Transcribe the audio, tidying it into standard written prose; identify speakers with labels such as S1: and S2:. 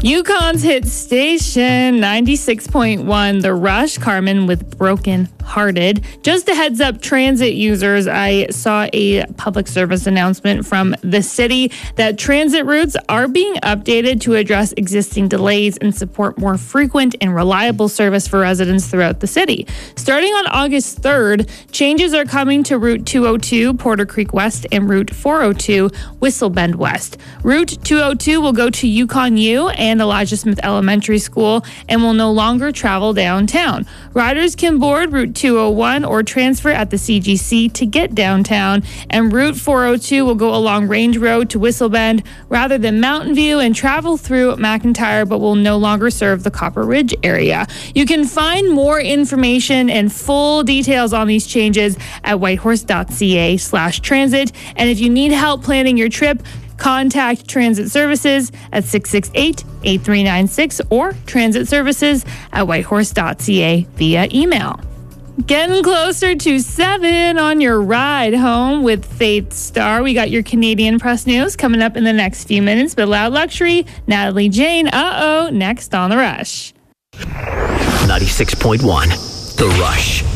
S1: Yukon's hit station, 96.1, The Rush, Carmen with Broken Hearted. Just a heads up, transit users, I saw a public service announcement from the city that transit routes are being updated to address existing delays and support more frequent and reliable service for residents throughout the city. Starting on August 3rd, changes are coming to Route 202, Porter Creek West, and Route 402, Whistle Bend West. Route 202 will go to Yukon U and Elijah Smith Elementary School and will no longer travel downtown. Riders can board Route 201 or transfer at the CGC to get downtown, and Route 402 will go along Range Road to Whistle Bend rather than Mountain View and travel through McIntyre, but will no longer serve the Copper Ridge area. You can find more information and full details on these changes at whitehorse.ca/transit. And if you need help planning your trip, contact Transit Services at 668-8396 or transitservices@whitehorse.ca via email. Getting closer to 7 on your ride home with Faith Star. We got your Canadian press news coming up in the next few minutes, but Loud Luxury, Natalie Jane, next on The Rush.
S2: 96.1, The Rush.